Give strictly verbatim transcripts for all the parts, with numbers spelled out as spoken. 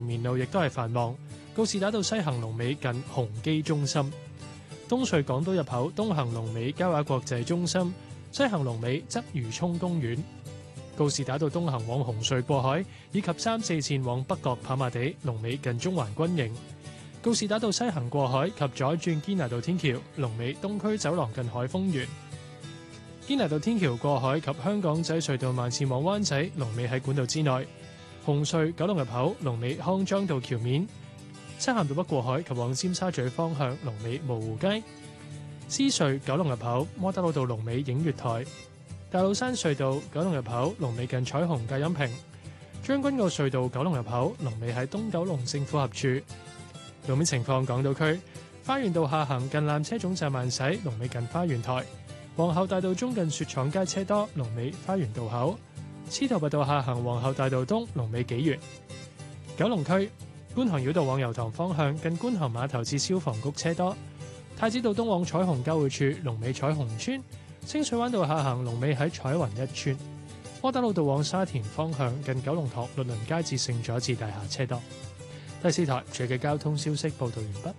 面路亦都係繁忙，告士打道西行龍尾近鴻基中心，東隧港島入口東行龍尾嘉華國際中心，西行龍尾鰂魚涌公園。告士打道東行往紅隧過海，以及三四線往北角跑馬地龍尾近中環軍營。告士打道西行過海及左轉堅拿道天橋龍尾東區走廊近海豐園。堅拿道天橋過海及香港仔隧道慢線往灣仔龍尾喺管道之內。紅隧九龍入口龍尾康莊道橋面，漆咸道北過海及往尖沙咀方向龍尾蕪湖街。獅隧九龍入口窩打老道龍尾映月台，大老山隧道九龍入口龍尾近彩虹隔音屏。將軍澳隧道九龍入口龍尾喺東九龍政府合署。路面情況，港島區花園道下行近纜車總站慢駛龍尾近花園台，皇后大道中近雪廠街車多龍尾花園道口。司徒拔道下行皇后大道東龍尾紀元。九龍區觀塘繞道往油塘方向近觀塘碼頭至消防局車多。太子道東往彩虹交匯處龍尾彩虹村。清水灣道下行龍尾喺彩雲一村。窩打老道往沙田方向近九龍塘律倫街至聖佐治大廈車多。第四台最嘅交通消息報道完畢。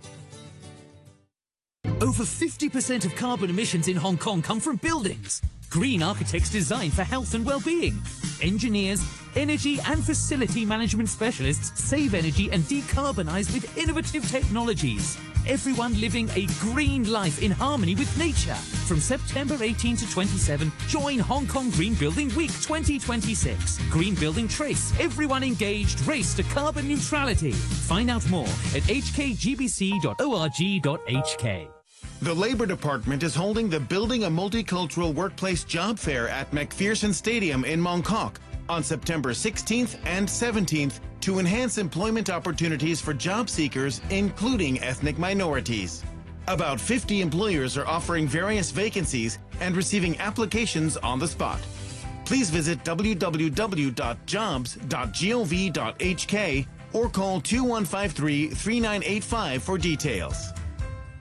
Over fifty percent of carbon emissions in Hong Kong come from buildings. Green architects design for health and well-being. Engineers, energy and facility management specialists save energy and decarbonize with innovative technologies. Everyone living a green life in harmony with nature. From September eighteenth to twenty-seventh, join Hong Kong Green Building Week twenty twenty-six. Green Building Trace. Everyone engaged. Race to carbon neutrality. Find out more at h k g b c dot org dot h k. The Labor Department is holding the Building a Multicultural Workplace Job Fair at McPherson Stadium in Mongkok on September sixteenth and seventeenth to enhance employment opportunities for job seekers, including ethnic minorities. About fifty employers are offering various vacancies and receiving applications on the spot. Please visit w w w dot jobs dot gov dot h k or call two one five three, three nine eight five for details.